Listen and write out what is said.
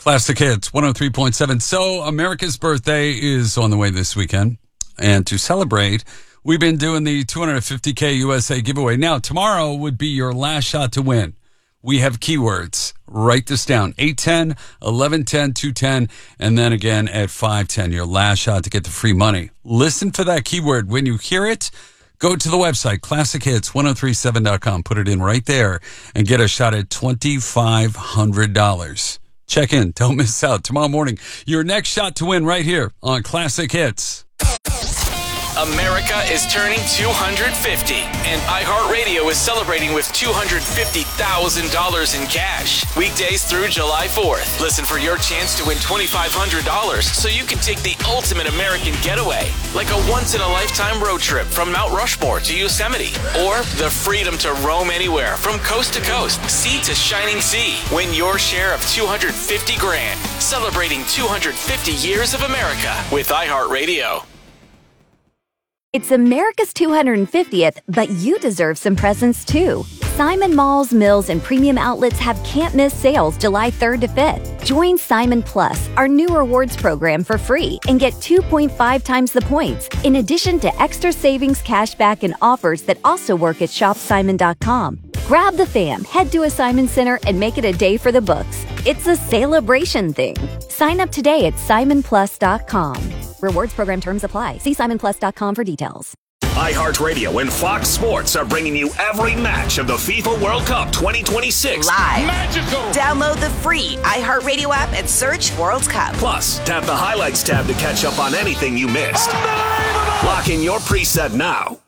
Classic Hits 103.7. So America's birthday is on the way this weekend. And to celebrate, we've been doing the $250K USA giveaway. Now, tomorrow would be your last shot to win. We have keywords. Write this down. 810, 1110, 210, and then again at 510, your last shot to get the free money. Listen for that keyword. When you hear it, go to the website, classichits1037.com. Put it in right there and get a shot at $2,500. Check in. Don't miss out. Tomorrow morning, your next shot to win right here on Classic Hits. America is turning 250, and iHeartRadio is celebrating with $250,000 in cash. Weekdays through July 4th. Listen for your chance to win $2,500 so you can take the ultimate American getaway, like a once-in-a-lifetime road trip from Mount Rushmore to Yosemite, or the freedom to roam anywhere from coast to coast, sea to shining sea. Win your share of $250,000. Celebrating 250 years of America with iHeartRadio. It's America's 250th, but you deserve some presents too. Simon Malls, Mills, and Premium Outlets have can't-miss sales July 3rd to 5th. Join Simon Plus, our new rewards program, for free and get 2.5 times the points, in addition to extra savings, cashback, and offers that also work at shopsimon.com. Grab the fam, head to a Simon Center, and make it a day for the books. It's a celebration thing. Sign up today at simonplus.com. Rewards program terms apply. See simonplus.com for details. iHeartRadio and Fox Sports are bringing you every match of the FIFA World Cup 2026 live. Magical. Download the free iHeartRadio app and search World Cup. Plus, tap the Highlights tab to catch up on anything you missed. Lock in your preset now.